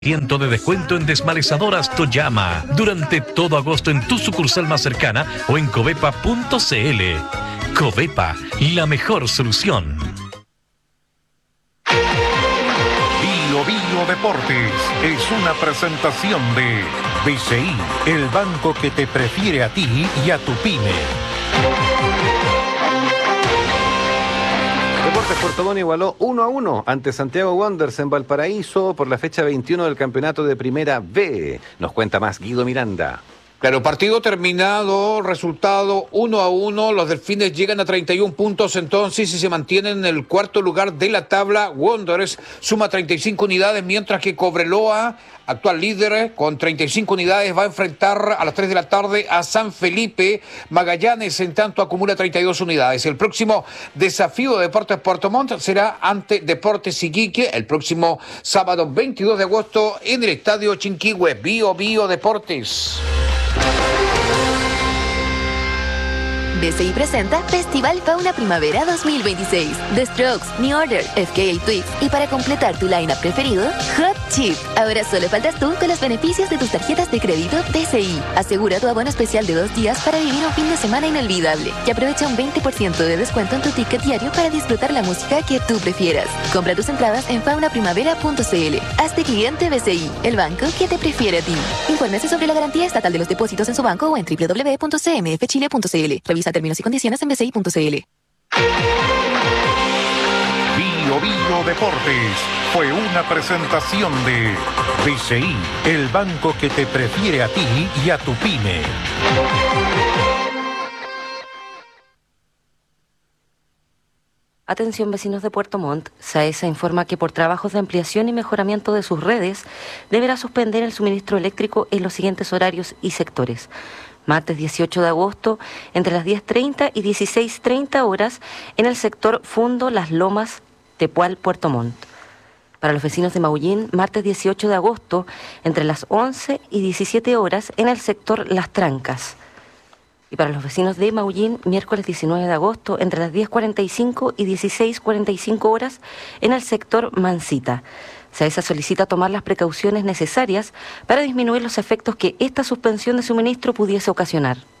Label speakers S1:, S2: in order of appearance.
S1: Ciento de descuento en desmalezadoras Toyama durante todo agosto en tu sucursal más cercana o en covepa.cl. Covepa, la mejor solución.
S2: Bio Bio Deportes es una presentación de BCI, el banco que te prefiere a ti y a tu pyme.
S3: Deportes Puerto Montt igualó 1-1 ante Santiago Wanderers en Valparaíso por la fecha 21 del campeonato de Primera B. Nos cuenta más Guido Miranda.
S4: Claro, partido terminado, resultado 1-1, los Delfines llegan a 31 puntos entonces y se mantienen en el cuarto lugar de la tabla. Wanderers suma 35 unidades, mientras que Cobreloa, actual líder con 35 unidades, va a enfrentar a las 3 de la tarde a San Felipe. Magallanes, en tanto, acumula 32 unidades. El próximo desafío de Deportes Puerto Montt será ante Deportes Iquique el próximo sábado 22 de agosto en el Estadio Chinquihue. Bio Bio Deportes.
S5: BCI presenta Festival Fauna Primavera 2026. The Strokes, New Order, FKA Twigs y para completar tu line-up preferido, Hot Chip. Ahora solo faltas tú con los beneficios de tus tarjetas de crédito BCI. Asegura tu abono especial de 2 días para vivir un fin de semana inolvidable y aprovecha un 20% de descuento en tu ticket diario para disfrutar la música que tú prefieras. Compra tus entradas en faunaprimavera.cl. Hazte cliente BCI, el banco que te prefiere a ti. Infórmese sobre la garantía estatal de los depósitos en su banco o en www.cmfchile.cl. Revisa términos y condiciones en bci.cl.
S2: Bio Bio Deportes fue una presentación de BCI, el banco que te prefiere a ti y a tu pyme.
S6: Atención, vecinos de Puerto Montt, SAESA informa que por trabajos de ampliación y mejoramiento de sus redes deberá suspender el suministro eléctrico en los siguientes horarios y sectores. Martes 18 de agosto, entre las 10:30 y 16:30 horas, en el sector Fundo Las Lomas, Tepual, Puerto Montt. Para los vecinos de Maullín, martes 18 de agosto, entre las 11 y 17 horas, en el sector Las Trancas. Y para los vecinos de Maullín, miércoles 19 de agosto, entre las 10:45 y 16:45 horas, en el sector Mansita. SAESA solicita tomar las precauciones necesarias para disminuir los efectos que esta suspensión de suministro pudiese ocasionar.